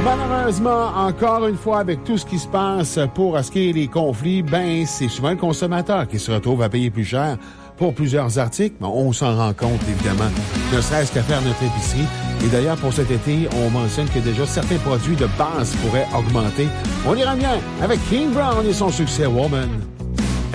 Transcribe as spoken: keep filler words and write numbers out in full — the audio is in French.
Malheureusement, encore une fois, avec tout ce qui se passe pour ce qui est des conflits, ben, c'est souvent le consommateur qui se retrouve à payer plus cher pour plusieurs articles. On s'en rend compte, évidemment, ne serait-ce qu'à faire notre épicerie. Et d'ailleurs, pour cet été, on mentionne que déjà certains produits de base pourraient augmenter. On y revient avec King Brown et son succès Woman.